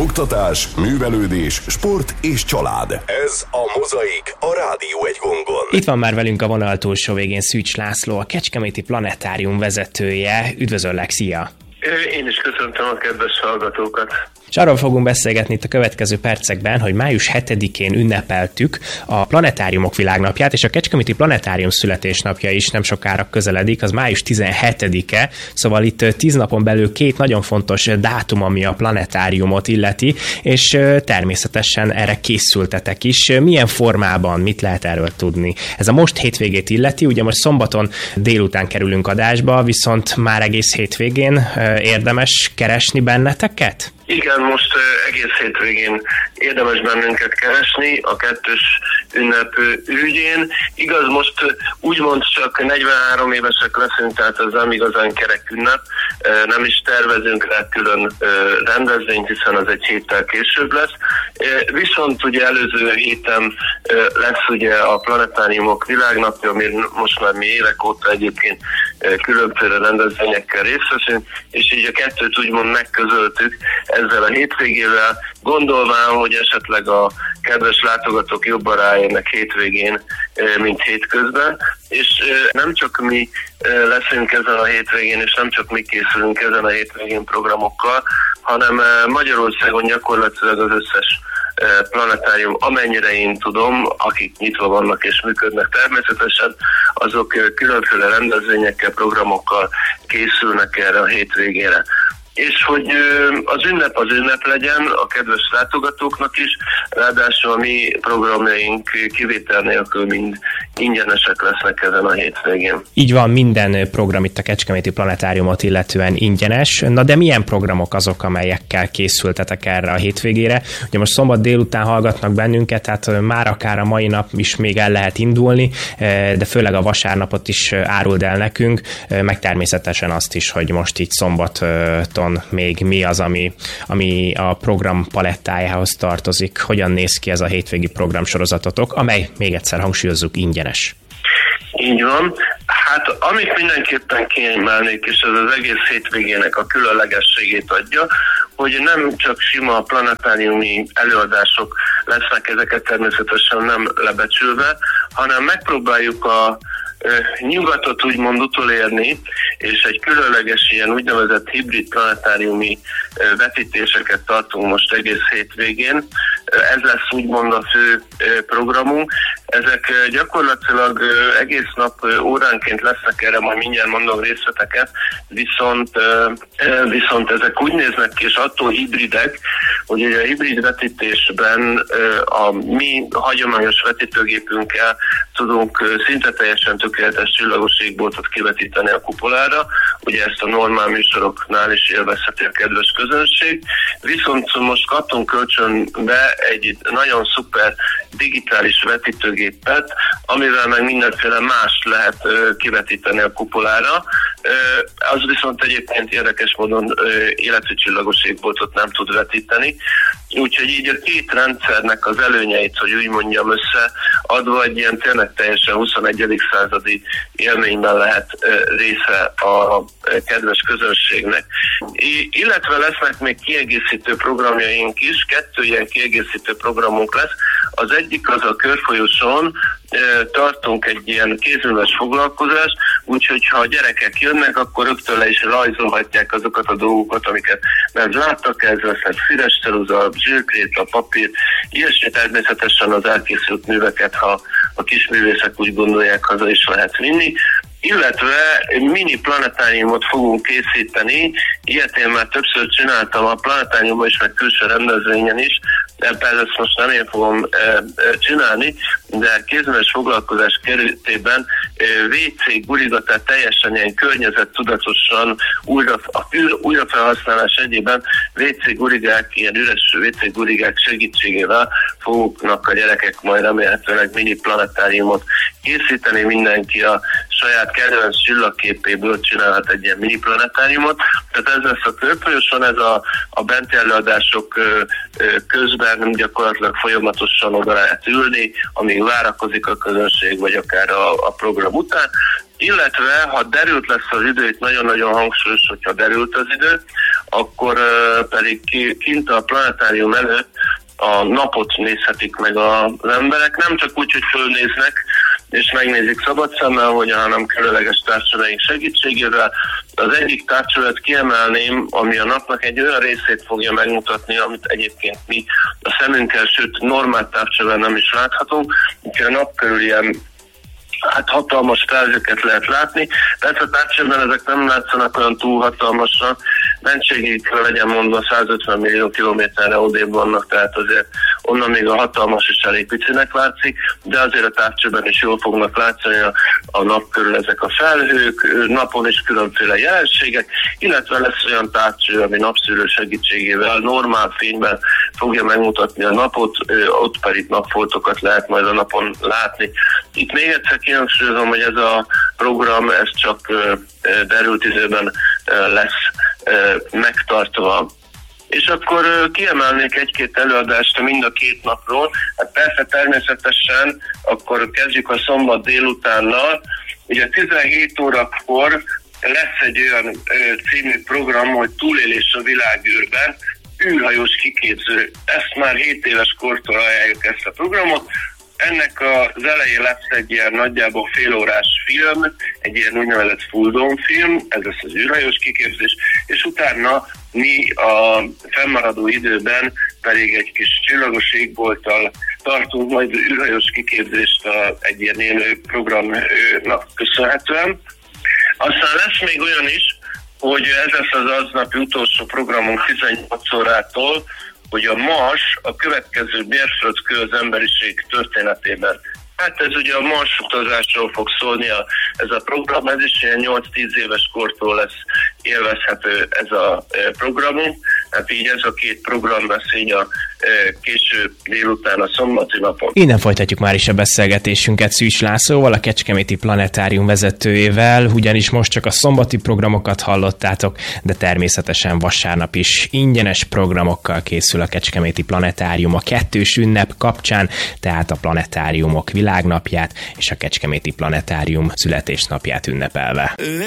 Oktatás, művelődés, sport és család. Ez a Mozaik, a Rádió Egy Gongon. Itt van már velünk a vonal túlsó végén Szűcs László, a Kecskeméti Planetárium vezetője. Üdvözöllek, szia! Én is köszöntöm a kedves hallgatókat. És arról fogunk beszélgetni itt a következő percekben, hogy május 7-én ünnepeltük a Planetáriumok világnapját, és a Kecskeméti Planetárium születésnapja is nem sokára közeledik, az május 17-e, szóval itt 10 napon belül 2 nagyon fontos dátum, ami a planetáriumot illeti, és természetesen erre készültetek is. Milyen formában, mit lehet erről tudni? Ez a most hétvégét illeti, ugye most szombaton délután kerülünk adásba, viszont már egész hétvégén érdemes keresni benneteket? Igen, most egész hétvégén érdemes bennünket keresni a kettős ünnep ügyén. Igaz, most úgymond csak 43 évesek leszünk, tehát ez nem igazán kerek ünnep. Nem is tervezünk rá külön rendezvényt, hiszen az egy héttel később lesz. Viszont ugye előző héten lesz ugye a Planetáriumok világnapja, ami most már mi évek óta egyébként különféle rendezvényekkel részt veszünk, és így a kettőt úgymond megközöltük ezzel a hétvégével, gondolván, hogy esetleg a kedves látogatók jobban ráérnek hétvégén, mint hétközben, és nem csak mi leszünk ezen a hétvégén, és nem csak mi készülünk ezen a hétvégén programokkal, hanem Magyarországon gyakorlatilag az összes planetárium, amennyire én tudom, akik nyitva vannak és működnek természetesen, azok különféle rendezvényekkel, programokkal készülnek erre a hétvégére. És hogy az ünnep legyen a kedves látogatóknak is, ráadásul a mi programjaink kivétel nélkül mind ingyenesek lesznek ezen a hétvégén. Így van, minden program itt a Kecskeméti Planetáriumot illetően ingyenes. Na de milyen programok azok, amelyekkel készültetek erre a hétvégére? Ugye most szombat délután hallgatnak bennünket, tehát már akár a mai nap is még el lehet indulni, de főleg a vasárnapot is áruld el nekünk, meg természetesen azt is, hogy most így szombaton még mi az, ami a program palettájához tartozik. Hogyan néz ki ez a hétvégi programsorozatotok, amely, még egyszer hangsúlyozzuk, ingyenes? Így van. Hát amit mindenképpen kiemelnék, és ez az egész hétvégének a különlegességét adja, hogy nem csak sima planetáriumi előadások lesznek, ezeket természetesen nem lebecsülve, hanem megpróbáljuk a nyugatot úgymond utolérni, és egy különleges ilyen úgynevezett hibrid planetáriumi vetítéseket tartunk most egész hétvégén. Ez lesz úgymond a fő programunk. Ezek gyakorlatilag egész nap óránként lesznek, erre majd mindjárt mondom részleteket, viszont ezek úgy néznek ki, és attól hibridek, hogy a hibrid vetítésben a mi hagyományos vetítőgépünkkel tudunk szinte teljesen tökéletes csillagos égboltot kivetíteni a kupolára, ugye ezt a normál műsoroknál is élvezheti a kedves közönség, viszont most kaptunk kölcsönbe egy nagyon szuper digitális vetítőgépet, amivel meg mindenféle mást lehet kivetíteni a kupolára. Az viszont egyébként érdekes módon életű csillagos égboltot nem tud vetíteni. Úgyhogy így a két rendszernek az előnyeit, hogy úgy mondjam, összeadva egy ilyen tényleg teljesen 21. századi élményben lehet része a kedves közönségnek. Illetve lesznek még kiegészítő programjaink is, 2 ilyen kiegészítő programunk lesz. Az egyik az a Körfolyosón tartunk egy ilyen kézműves foglalkozást, úgyhogy ha a gyerekek jönnek, akkor rögtön le is rajzolhatják azokat a dolgokat, amiket nem láttak, ez lesznek színes ceruza, zsírkréta, papír, ilyesmi, természetesen az elkészült műveket, ha a kisművészek úgy gondolják, haza is lehet vinni. Illetve mini planetáriumot fogunk készíteni, ilyet én már többször csináltam a planetáriumban is, meg külső rendezvényen is, persze ezt most nem én fogom csinálni, de kézműves foglalkozás keretében WC guriga, tehát teljesen ilyen környezettudatosan újrafelhasználás egyében WC gurigák, ilyen üres WC gurigák segítségével fognak a gyerekek majd remélhetőleg mini planetáriumot készíteni, mindenki a saját kedvenc csillagképéből csinálhat egy ilyen mini planetáriumot. Tehát ez lesz a Körfolyoson, ez a benti előadások közben gyakorlatilag folyamatosan oda lehet ülni, amíg várakozik a közönség, vagy akár a program után. Illetve, ha derült lesz az idő, itt nagyon-nagyon hangsúlyos, hogyha derült az idő, akkor pedig kint a planetárium előtt a napot nézhetik meg az emberek, nem csak úgy, hogy fölnéznek, és megnézik szabad szemmel, hanem különleges távcsöveink segítségével. Az egyik távcsövet kiemelném, ami a napnak egy olyan részét fogja megmutatni, amit egyébként mi a szemünkkel, sőt normál távcsöven nem is láthatunk, úgyhogy a nap körül ilyen hatalmas felhőket lehet látni. Persze a távcsőben ezek nem látszanak olyan túl hatalmasan, mentségükre legyen mondva 150 millió kilométerre odébb vannak, tehát azért onnan még a hatalmas is elég picinek látszik, de azért a távcsőben is jól fognak látszani a nap körül ezek a felhők, napon is különféle jelenségek, illetve lesz olyan távcső, ami napszűrő segítségével normál fényben fogja megmutatni a napot, ott pedig napfoltokat lehet majd a napon látni. Itt még egyszer kihangsúlyozom, hogy ez a program, ez csak derült időben lesz megtartva. És akkor kiemelnék egy-két előadást mind a két napról. Hát persze természetesen akkor kezdjük a szombat délutánnal. Ugye 17 órakor lesz egy olyan című program, hogy túlélés a világűrben, űrhajós kiképző. Ezt már 7 éves kortól ajánljuk ezt a programot. Ennek az elején lesz egy ilyen nagyjából félórás film, egy ilyen úgynevezett full dome film, ez lesz az űrhajós kiképzés, és utána mi a fennmaradó időben pedig egy kis csillagos égbolttal tartunk majd űrhajós kiképzést egy ilyen élő programnak köszönhetően. Aztán lesz még olyan is, hogy ez lesz az aznapi utolsó programunk 18 órától, hogy a Mars a következő mérföldkő az emberiség történetében. Hát ez ugye a Mars utazásról fog szólni ez a program, ez is ilyen 8-10 éves kortól lesz élvezhető ez a programunk. Hát így ez a két program lesz így a késő délután a szombati napon. Innen folytatjuk már is a beszélgetésünket Szűcs Lászlóval, a Kecskeméti Planetárium vezetőjével, ugyanis most csak a szombati programokat hallottátok, de természetesen vasárnap is ingyenes programokkal készül a Kecskeméti Planetárium a kettős ünnep kapcsán, tehát a planetáriumok világnapját és a Kecskeméti Planetárium születésnapját ünnepelve.